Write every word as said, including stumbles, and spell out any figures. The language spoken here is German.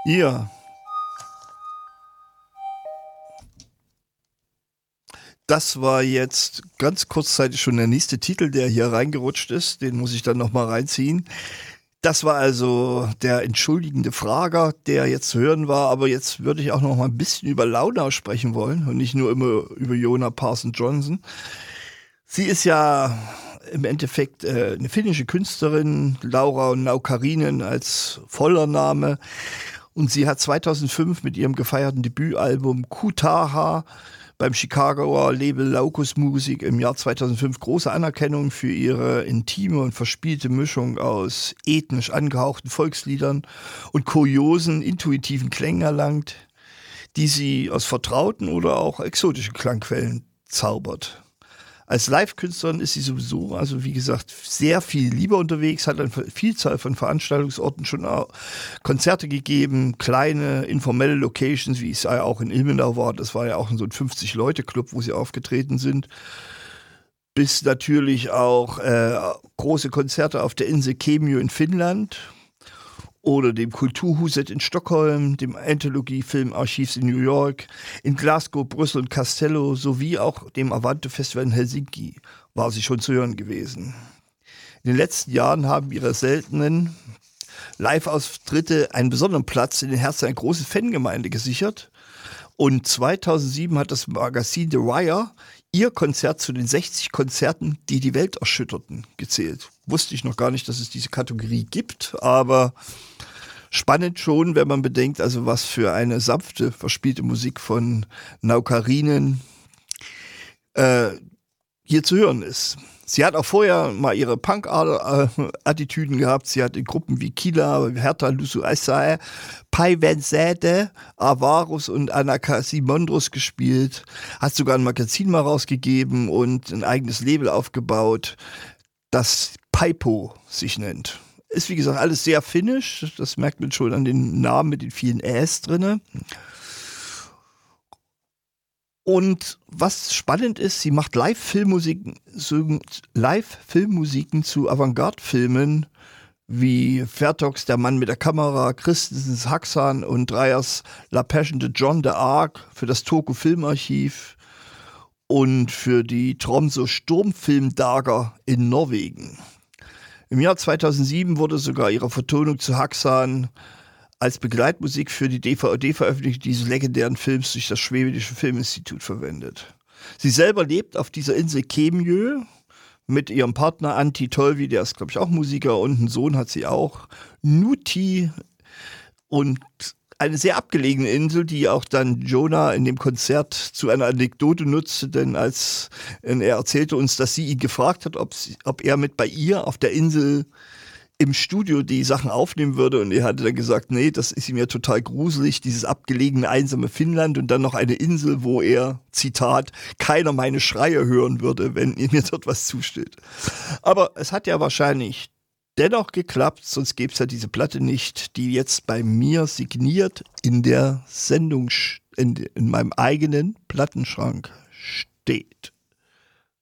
Ja, das war jetzt ganz kurzzeitig schon der nächste Titel, der hier reingerutscht ist. Den muss ich dann nochmal reinziehen. Das war also der entschuldigende Frager, der jetzt zu hören war. Aber jetzt würde ich auch noch mal ein bisschen über Launa sprechen wollen und nicht nur immer über Joona Parsons-Johnson. Sie ist ja im Endeffekt äh, eine finnische Künstlerin, Laura Naukarinen als voller Name. Und sie hat zweitausendfünf mit ihrem gefeierten Debütalbum Kutaha beim Chicagoer Label Laukus Musik im Jahr zweitausendfünf große Anerkennung für ihre intime und verspielte Mischung aus ethnisch angehauchten Volksliedern und kuriosen, intuitiven Klängen erlangt, die sie aus vertrauten oder auch exotischen Klangquellen zaubert. Als Live-Künstlerin ist sie sowieso, also wie gesagt, sehr viel lieber unterwegs, hat eine Vielzahl von Veranstaltungsorten schon Konzerte gegeben, kleine, informelle Locations, wie es ja auch in Ilmenau war, das war ja auch so ein fünfzig-Leute-Club, wo sie aufgetreten sind, bis natürlich auch äh, große Konzerte auf der Insel Kemio in Finnland oder dem Kulturhuset in Stockholm, dem Anthologie-Filmarchivs in New York, in Glasgow, Brüssel und Castello sowie auch dem Avanto-Festival in Helsinki war sie schon zu hören gewesen. In den letzten Jahren haben ihre seltenen Live-Auftritte einen besonderen Platz in den Herzen einer großen Fangemeinde gesichert. Und zweitausendsieben hat das Magazin The Wire ihr Konzert zu den sechzig Konzerten, die die Welt erschütterten, gezählt. Wusste ich noch gar nicht, dass es diese Kategorie gibt, aber spannend schon, wenn man bedenkt, also was für eine sanfte, verspielte Musik von Naukarinen äh, hier zu hören ist. Sie hat auch vorher mal ihre Punk-Attitüden gehabt. Sie hat in Gruppen wie Kila, Hertha Lusu-Assae, Pai Vensete, Avarus und Anakasimondros gespielt. Hat sogar ein Magazin mal rausgegeben und ein eigenes Label aufgebaut, das Paipo sich nennt. Ist wie gesagt alles sehr finnisch. Das merkt man schon an den Namen mit den vielen Äs drinne. Und was spannend ist, sie macht Live-Filmmusiken Live-Filmmusiken zu Avantgarde-Filmen wie Vertogs Der Mann mit der Kamera, Christensens Haxan und Dreyers La Passion de John de Arc für das Turku Filmarchiv und für die Tromsø Sturmfilmdager in Norwegen. Im Jahr zweitausendsieben wurde sogar ihre Vertonung zu Haxan als Begleitmusik für die D V D-Veröffentlichung dieses legendären Films durch das Schwedische Filminstitut verwendet. Sie selber lebt auf dieser Insel Kemjö mit ihrem Partner Antti Tolvi, der ist, glaube ich, auch Musiker, und einen Sohn hat sie auch, Nuti, und eine sehr abgelegene Insel, die auch dann Joona in dem Konzert zu einer Anekdote nutzte, denn als er erzählte uns, dass sie ihn gefragt hat, ob, sie, ob er mit bei ihr auf der Insel im Studio die Sachen aufnehmen würde, und er hatte dann gesagt, nee, das ist ihm ja total gruselig, dieses abgelegene, einsame Finnland und dann noch eine Insel, wo er, Zitat, keiner meine Schreie hören würde, wenn mir dort was zusteht. Aber es hat ja wahrscheinlich dennoch geklappt, sonst gäbe es ja diese Platte nicht, die jetzt bei mir signiert in der Sendung, in, in meinem eigenen Plattenschrank steht.